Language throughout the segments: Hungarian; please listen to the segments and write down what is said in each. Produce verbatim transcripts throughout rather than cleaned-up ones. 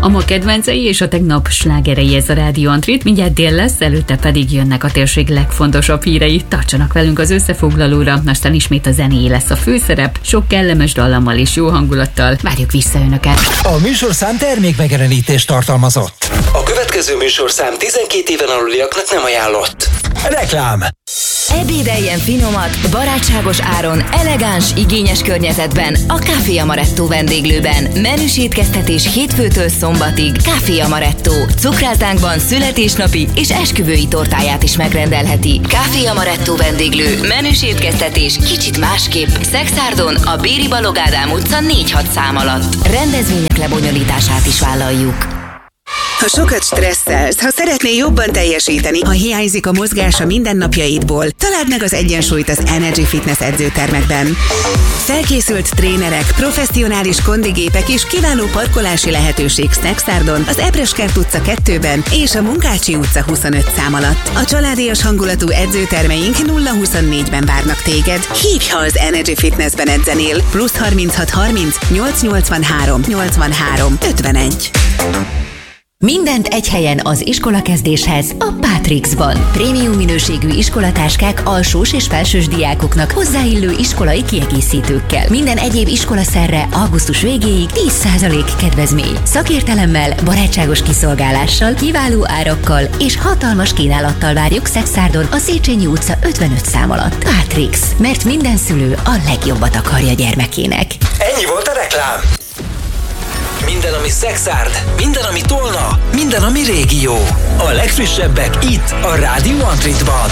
A ma kedvencei és a tegnap slágerei ez a Rádió Antrit, mindjárt dél lesz, előtte pedig jönnek a térség legfontosabb hírei. Tartsanak velünk az összefoglalóra, aztán ismét a zené lesz a főszerep, sok kellemes dallammal és jó hangulattal. Várjuk vissza Önöket. A műsorszám termékmegjelenítést tartalmazott. A következő műsorszám tizenkét éven aluliaknak nem ajánlott. Reklám. Ebédeljen finomat, barátságos áron, elegáns, igényes környezetben a Café Amaretto vendéglőben. Menüs étkeztetés hétfőtől szombatig. Café Amaretto. Cukrászdánkban születésnapi és esküvői tortáját is megrendelheti. Café Amaretto vendéglő. Menüs étkeztetés kicsit másképp. Szexárdon a Béri Balogh Ádám utca négy hat szám alatt. Rendezvények lebonyolítását is vállaljuk. Ha sokat stresszelsz, ha szeretnél jobban teljesíteni, ha hiányzik a mozgás a mindennapjaidból, találd meg az egyensúlyt az Energy Fitness edzőtermekben. Felkészült trénerek, professzionális kondigépek és kiváló parkolási lehetőség Szexárdon, az Ebreskert utca kettőben és a Munkácsi utca huszonöt szám alatt. A családias hangulatú edzőtermeink nulla huszonnégyben várnak téged. Hívj, ha az Energy Fitnessben edzenél. Plusz harminchat harminc nyolc nyolcvanhárom nyolcvanhárom ötvenegy. Mindent egy helyen az iskolakezdéshez a Pátrixban. Prémium minőségű iskolatáskák alsós és felsős diákoknak hozzáillő iskolai kiegészítőkkel. Minden egyéb iskolaszerre augusztus végéig tíz százalék kedvezmény. Szakértelemmel, barátságos kiszolgálással, kiváló árakkal és hatalmas kínálattal várjuk Szexárdon a Széchenyi utca ötvenöt szám alatt. Pátrix, mert minden szülő a legjobbat akarja gyermekének. Ennyi volt a reklám. Minden, ami Szexárd, minden, ami Tolna, minden, ami régió. A legfrissebbek itt, a Rádió Antritban.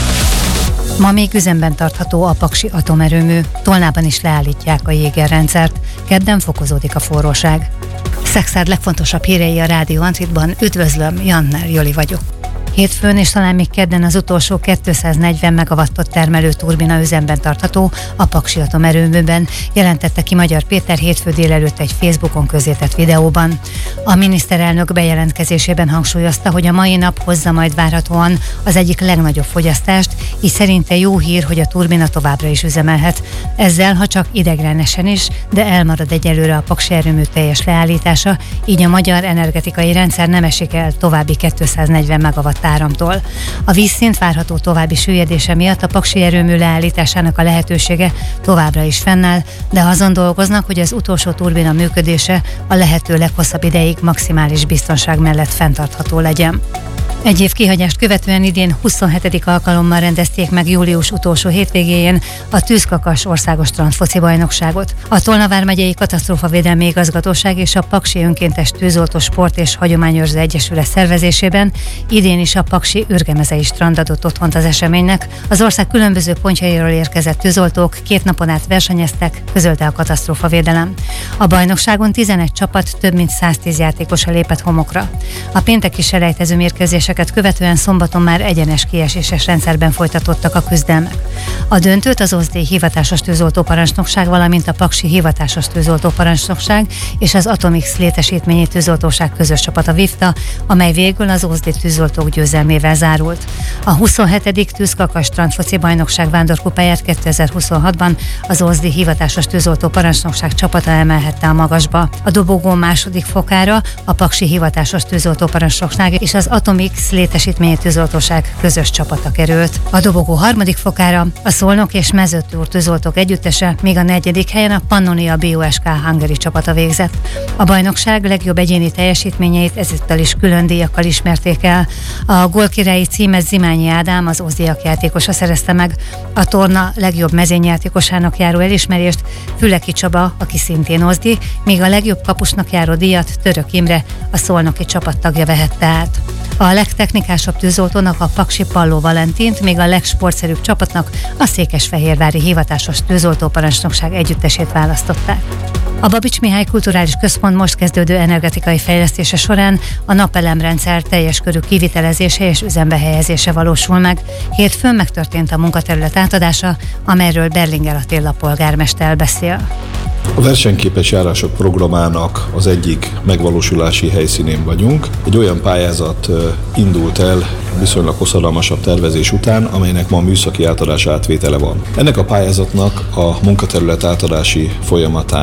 Ma még üzemben tartható a Paksi atomerőmű, Tolnában is leállítják a jégerrendszert, kedden fokozódik a forróság. Szexárd legfontosabb hírei a Rádió Antritban, üdvözlöm, Janner Joli vagyok. Hétfőn és talán még kedden az utolsó kétszáznegyven megawattot termelő turbina üzemben tartható a Paksi atomerőműben, jelentette ki Magyar Péter hétfő délelőtt egy Facebookon közzétett videóban. A miniszterelnök bejelentkezésében hangsúlyozta, hogy a mai nap hozza majd várhatóan az egyik legnagyobb fogyasztást, így szerinte jó hír, hogy a turbina továbbra is üzemelhet. Ezzel, ha csak ideiglenesen is, de elmarad egyelőre a Paksi erőmű teljes leállítása, így a magyar energetikai rendszer nem esik el további kétszáznegyven megawatt áramtól. A vízszint várható további süllyedése miatt a Paksi erőmű leállításának a lehetősége továbbra is fennáll, de azon dolgoznak, hogy az utolsó turbina működése a lehető leghosszabb ideig maximális biztonság mellett fenntartható legyen. Egy év kihagyást követően idén huszonhetedik alkalommal rendezték meg július utolsó hétvégéjén a Tűzkakas országos strandfoci bajnokságot. A Tolna vármegyei katasztrófavédelmi igazgatóság és a Paksi önkéntes tűzoltó sport és hagyományőrző egyesület szervezésében idén is a Paksi ürgemezei strand adott otthont az eseménynek. Az ország különböző pontjairól érkezett tűzoltók két napon át versenyeztek, közölte a katasztrófavédelem. A bajnokságon tizenegy csapat több mint száztíz játékosa lépett homokra. A pénteki selejtező mérkőzéseket követően szombaton már egyenes kieséses rendszerben folytatottak a küzdelmek. A döntőt az Ózdéi hivatásos tűzoltóparancsnokság, valamint a Paksi hivatásos tűzoltóparancsnokság és az Atomix létesítményi tűzoltóság közös csapata vívta, amely végül az ózdéi tűzoltók győzelmével zárult. A huszonhetedik Tűzkakas strandfoci bajnokság vándorkupáját kétezer-huszonhatban az Ózdéi hivatásos tűzoltóparancsnokság csapata emelhette a magasba. A dobogó második fokára a Paksi hivatásos tűzoltóparancsnokság és az Atomix létesítményi tűzoltóság közös csapata került. A dobogó harmadik fokára a Szolnok és Mezőtúr tűzoltók együttese, míg a negyedik helyen a Pannonia bé o es ká Hungary csapata végzett. A bajnokság legjobb egyéni teljesítményeit ezúttal is külön díjakkal ismerték el. A gólkirályi címet Zimányi Ádám, az ózdiak játékosa szerezte meg. A torna legjobb mezőnyjátékosának járó elismerést Füleki Csaba, aki szintén ózdi, míg a legjobb kapusnak járó díjat Török Imre, a szolnoki csapat tagja vehette át. A legtechnikásabb tűzoltónak a Paksi Palló Valentint, még a legsportszerűbb csapatnak a Székesfehérvári hivatásos tűzoltóparancsnokság együttesét választották. A Babics Mihály Kulturális Központ most kezdődő energetikai fejlesztése során a napelemrendszer teljes körű kivitelezése és üzembe helyezése valósul meg. Hétfőn megtörtént a munkaterület átadása, amelyről Berlinger Attila polgármester beszél. A versenyképes járások programának az egyik megvalósulási helyszínén vagyunk. Egy olyan pályázat indult el viszonylag hosszadalmasabb tervezés után, amelynek ma műszaki átadás átvétele van. Ennek a pályázatnak a munkaterület átadási folyamatához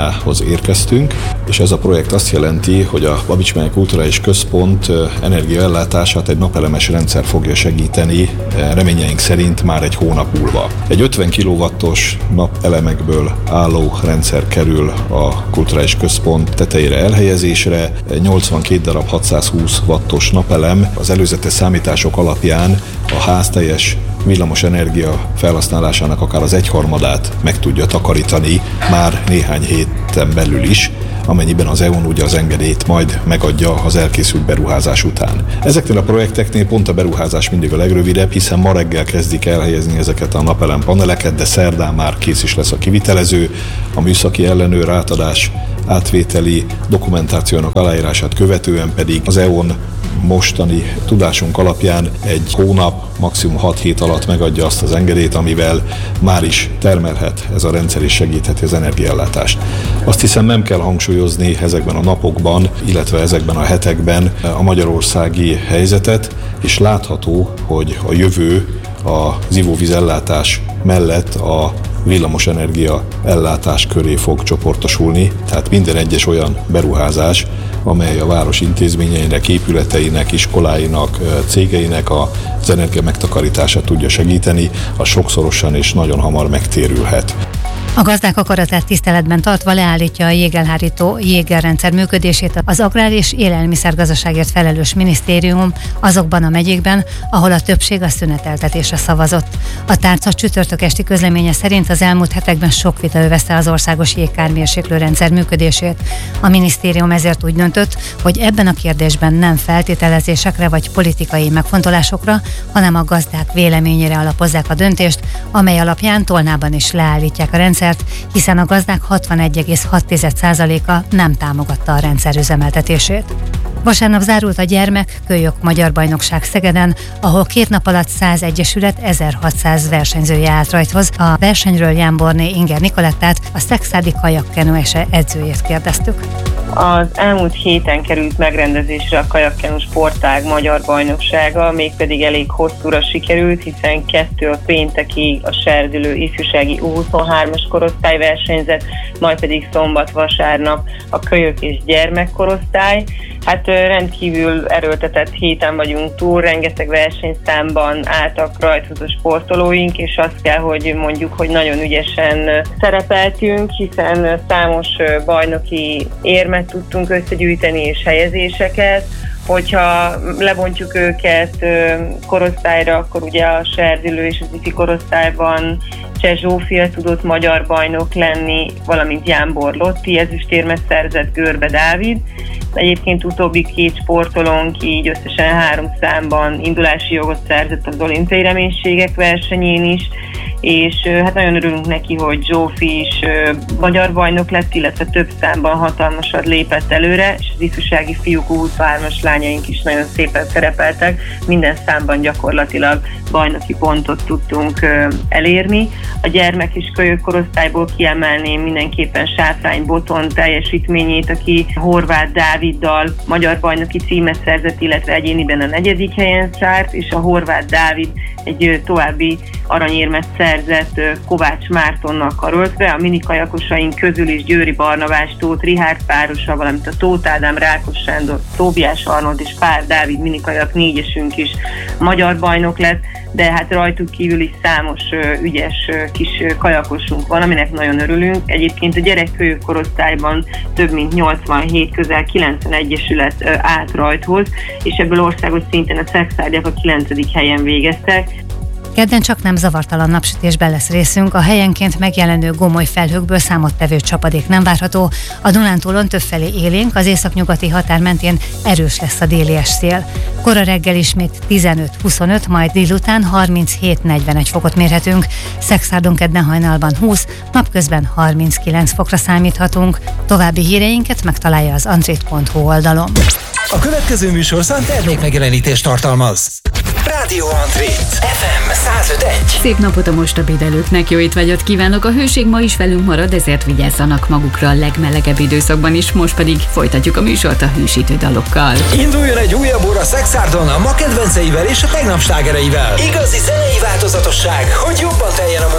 érkeztünk, és ez a projekt azt jelenti, hogy a Babits Mely Kulturális Központ energiaellátását egy napelemes rendszer fogja segíteni, reményeink szerint már egy hónap múlva. Egy ötven kilowattos napelemekből álló rendszer kerül a Kulturális Központ tetejére elhelyezésre, nyolcvankét darab hatszázhúsz wattos napelem az előzetes számítások alapján a ház teljes villamos energia felhasználásának akár az egyharmadát meg tudja takarítani már néhány héten belül is, amennyiben az é u-n ugye az engedélyt majd megadja az elkészült beruházás után. Ezeknél a projekteknél pont a beruházás mindig a legrövidebb, hiszen ma reggel kezdik elhelyezni ezeket a napelem paneleket, de szerdán már kész is lesz a kivitelező, a műszaki ellenőr átadás, átvételi dokumentációnak aláírását követően pedig az é u-n mostani tudásunk alapján egy hónap, maximum hat hét alatt megadja azt az engedélyt, amivel már is termelhet ez a rendszer és segítheti az energiaellátást. Azt hiszem nem kell hangsúlyozni ezekben a napokban, illetve ezekben a hetekben a magyarországi helyzetet, és látható, hogy a jövő az ivóvízellátás mellett a villamosenergia ellátás köré fog csoportosulni, tehát minden egyes olyan beruházás, amely a város intézményeinek, épületeinek, iskoláinak, cégeinek az energia megtakarítását tudja segíteni, az sokszorosan és nagyon hamar megtérülhet. A gazdák akaratát tiszteletben tartva leállítja a jégelhárító jégelrendszer működését az Agrár- és Élelmiszergazdaságért felelős minisztérium azokban a megyékben, ahol a többség a szüneteltetésre szavazott. A tárca csütörtök esti közleménye szerint az elmúlt hetekben sok vita övezte az országos jégkármérséklőrendszer működését. A minisztérium ezért úgy döntött, hogy ebben a kérdésben nem feltételezésekre vagy politikai megfontolásokra, hanem a gazdák véleményére alapozzák a döntést, amely alapján Tolnában is leállítják a rendszer, hiszen a gazdák hatvanegy egész hat százaléka nem támogatta a rendszer üzemeltetését. Vasárnap zárult a gyermek kölyök magyar bajnokság Szegeden, ahol két nap alatt száz egyesület ezerhatszáz versenyzője állt rajthoz. A versenyről Jánborné Inger Nikolettát, a szekszárdi kajakkenőese edzőjét kérdeztük. Az elmúlt héten került megrendezésre a kajakkenu sportág magyar bajnoksága, mégpedig elég hosszúra sikerült, hiszen kettő a péntekig a serdülő ifjúsági U huszonhármas korosztály versenyzett, majd pedig szombat-vasárnap a kölyök és gyermekkorosztály. Hát rendkívül erőltetett héten vagyunk túl, rengeteg versenyszámban álltak rajthoz a sportolóink, és azt kell, hogy mondjuk, hogy nagyon ügyesen szerepeltünk, hiszen számos bajnoki érmet tudtunk összegyűjteni és helyezéseket. Hogyha lebontjuk őket korosztályra, akkor ugye a serdülő és az ifi korosztályban Cseh Zsófia tudott magyar bajnok lenni, valamint Jánbor Lotti ezüstérmet szerzett, Görbe Dávid. Egyébként utóbbi két sportolónk így összesen három számban indulási jogot szerzett az olimpiai reménységek versenyén is, és hát nagyon örülünk neki, hogy Zsófi is magyar bajnok lett, illetve több számban hatalmasat lépett előre, és az ifjúsági fiúk U huszonhármas lányaink is nagyon szépen szerepeltek, minden számban gyakorlatilag bajnoki pontot tudtunk elérni. A gyermek és kölyök korosztályból kiemelném mindenképpen Sátrány Boton teljesítményét, aki Horváth Dáviddal magyar bajnoki címet szerzett, illetve egyéniben a negyedik helyen zárt, és a Horváth Dávid egy további aranyérmet szerzett Kovács Mártonnal karöltve. A minikajakosaink közül is Győri Barnabás, Tóth Rihárd párosa, valamint a Tóth Ádám, Rákos Sándor, Tóbiás Arnold és Pár Dávid minikajak négyesünk is magyar bajnok lett, de hát rajtuk kívül is számos ügyes kis kajakosunk van, aminek nagyon örülünk. Egyébként a gyerekkölyök korosztályban több mint nyolcvanhét, közel kilencven egyesület állt rajthoz, és ebből országos szinten a szekszárdiak a kilencedik helyen végeztek. Kedden csak nem zavartalan napsütésben lesz részünk, a helyenként megjelenő gomoly felhőkből számottevő csapadék nem várható, a Dunántúlon többfelé élénk, az északnyugati határ mentén erős lesz a déli szél. Kora reggel ismét tizenöt-huszonöt, majd délután harminchét negyvenegy fokot mérhetünk, Szekszárdon kedden hajnalban húsz, napközben harminckilenc fokra számíthatunk. További híreinket megtalálja az antrit pont hu oldalon. A következő műsorszám termékmegjelenítést tartalmaz. Rádió Antrit ef em száz öt egy. Szép napot a most ebédelőknek, jó étvágyat kívánok! A hőség ma is velünk marad, ezért vigyázzanak magukra a legmelegebb időszakban is, most pedig folytatjuk a műsort a hűsítő dalokkal. Induljon egy újabb óra Szexárdon a ma kedvenceivel és a tegnap slágereivel. Igazi zenei változatosság, hogy jobban teljen a